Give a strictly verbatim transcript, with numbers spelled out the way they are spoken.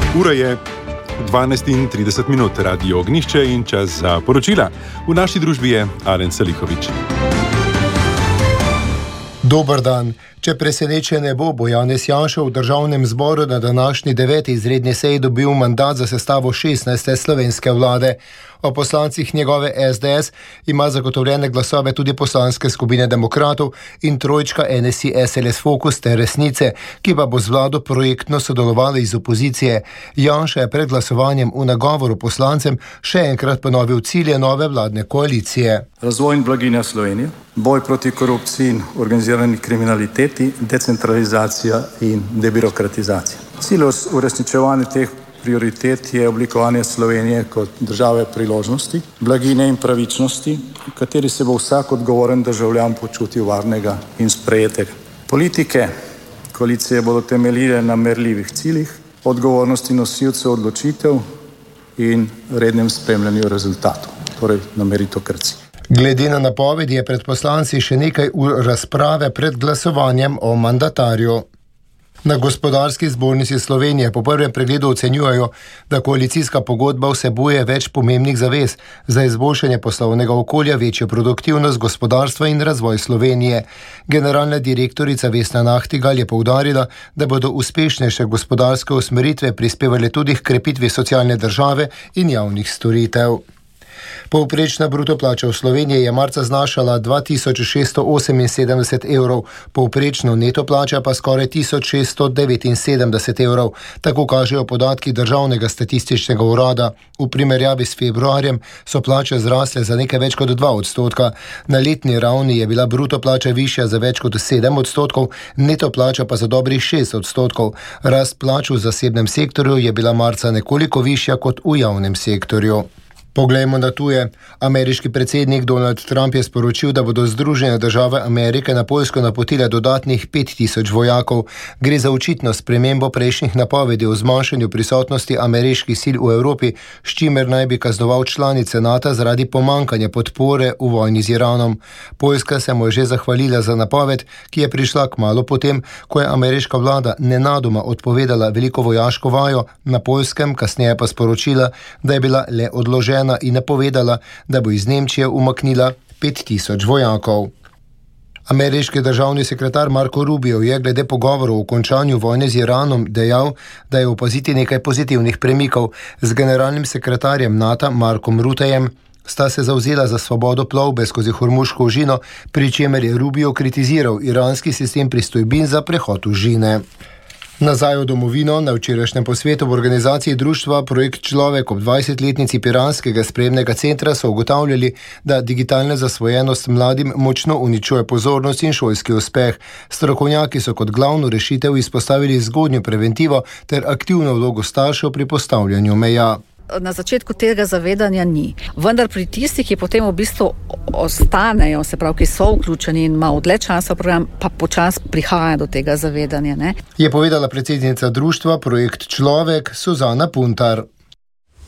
Ura je dvanajst in trideset minut, Radio Ognjišče in čas za poročila. V naši družbi je Alen Salihovič. Dober dan. Če presenečen ne bo, bo Janez Janša v državnem zboru na današnji deveti izredni seji dobil mandat za sestavo šestnajste slovenske vlade. O poslancih njegove es de es ima zagotovljene glasove tudi poslanske skupine demokratov in trojčka en es i es el es Fokus ter Resnice, ki pa bo z vlado projektno sodelovala iz opozicije. Janša je pred glasovanjem v nagovoru poslancem še enkrat ponovil cilje nove vladne koalicije. Razvoj in blaginja Slovenije, boj proti korupciji in organizirani kriminaliteti, decentralizacija in debirokratizacija. Cilj uresničevanja teh prioritet je oblikovanje Slovenije kot države priložnosti, blaginje in pravičnosti, v kateri se bo vsak odgovoren državljan počutil varnega in sprejetega. Politike koalicije bodo temeljile na merljivih ciljih, odgovornosti nosilcev odločitev in rednem spremljanju rezultatov, torej na meritokraciji. Glede na napovedi je pred poslanci še nekaj ur razprave pred glasovanjem o mandatarju. Na Gospodarski zbornici Slovenije po prvem pregledu ocenjujejo, da koalicijska pogodba vsebuje več pomembnih zavez za izboljšanje poslovnega okolja, večjo produktivnost gospodarstva in razvoj Slovenije. Generalna direktorica Vesna Nahtigal je poudarila, da bodo uspešnejše gospodarske usmeritve prispevali tudi k krepitvi socialne države in javnih storitev. Povprečna bruto plača v Sloveniji je marca znašala dva tisoč šeststo oseminsedemdeset evrov, povprečno neto plača pa skoraj tisoč šeststo devetinsedemdeset evrov. Tako kažejo podatki Državnega statističnega urada. V primerjavi s februarjem so plače zrasle za nekaj več kot dva odstotka. Na letni ravni je bila bruto plača višja za več kot sedem odstotkov, neto plača pa za dobrih šest odstotkov. Rast plač v zasebnem sektorju je bila marca nekoliko višja kot v javnem sektorju. Poglejmo na tuje. Ameriški predsednik Donald Trump je sporočil, da bodo Združene države Amerike na Poljsko napotile dodatnih pet tisoč vojakov. Gre za očitno spremembo prejšnjih napovedi o zmanjšanju prisotnosti ameriških sil v Evropi, s čimer naj bi kaznoval članice NATO zaradi pomankanja podpore v vojni z Iranom. Poljska se mu je že zahvalila za napoved, ki je prišla kmalu potem, ko je ameriška vlada nenadoma odpovedala veliko vojaško vajo na Poljskem, kasneje pa sporočila, da je bila le odložena in napovedala, da bo iz Nemčije umaknila pet tisoč vojakov. Ameriški državni sekretar Marco Rubio je glede pogovorov o končanju vojne z Iranom dejal, da je opaziti nekaj pozitivnih premikov. Z generalnim sekretarjem NATO Markom Ruttejem sta se zavzela za svobodo plovbe skozi Hormuško ožino, pri čemer je Rubio kritiziral iranski sistem pristojbin za prehod ožine. Nazaj v domovino. Na včerajšnjem posvetu v organizaciji društva Projekt Človek ob dvajsetletnici Piranskega sprejemnega centra so ugotavljali, da digitalna zasvojenost mladim močno uničuje pozornost in šolski uspeh. Strokovnjaki so kot glavno rešitev izpostavili zgodnjo preventivo ter aktivno vlogo staršev pri postavljanju meja. Na začetku tega zavedanja ni. Vendar pri tistih, ki potem v bistvu ostanejo, se pravi, ki so vključeni in malo dlje časa v program, pa počas prihaja do tega zavedanja. Ne? Je povedala predsednica društva Projekt Človek Suzana Puntar.